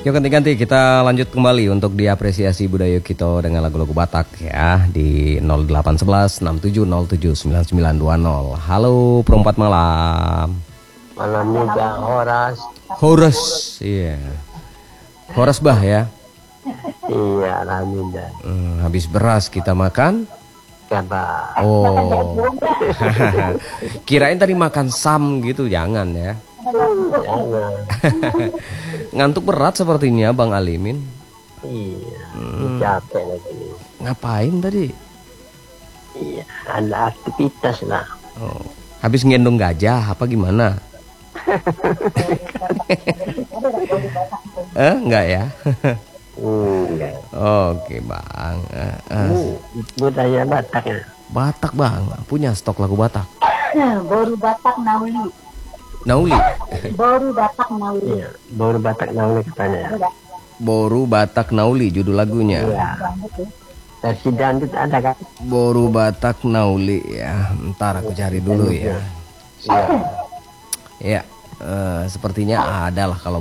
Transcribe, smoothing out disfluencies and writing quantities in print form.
Yuk ganti-ganti kita lanjut kembali untuk diapresiasi budaya kita dengan lagu-lagu Batak ya di 0811 6707 9920. Halo perempat malam. Malam juga Horas. Horas, iya. Horas bah ya. Iya, alhamdulillah. Habis beras kita makan. Kabar. Oh. Kirain tadi makan sam gitu, jangan ya. Jangan. Ngantuk berat sepertinya Bang Alimin. Iya, capek lagi. Ngapain tadi? Iya, ada aktivitas lah. Oh. Habis ngendong gajah apa gimana? Enggak ya? Enggak. Oke Bang. Budaya Batak ya. Batak Bang, punya stok lagu Batak. Boru Batak Nauli. Nauli. Boru Batak Nauli. Iya, baru Batak Nauli katanya. Boru Batak Nauli judul lagunya. Iya. Versi dangdut ada kan? Boru Batak Nauli ya. Ntar aku cari dulu ya. Iya. Ya, sepertinya ada lah kalau